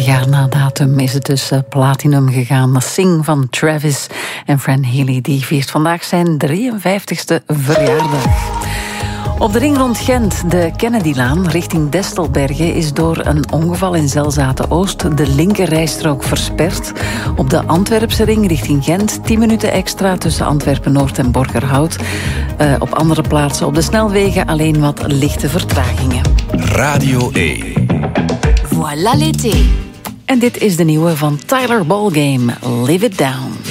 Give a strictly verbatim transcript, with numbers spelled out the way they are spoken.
vijftig jaar na datum is het dus uh, platinum gegaan. Sing van Travis en Fran Healy, die viert vandaag zijn drieënvijftigste verjaardag. Op de ring rond Gent, de Kennedylaan richting Destelbergen, is door een ongeval in Zelzaten-Oost de linkerrijstrook versperd. Op de Antwerpse ring richting Gent tien minuten extra tussen Antwerpen-Noord en Borgerhout. Uh, op andere plaatsen op de snelwegen alleen wat lichte vertragingen. Radio één. Voilà l'été. En dit is de nieuwe van Tyler Ballgame, Live It Down.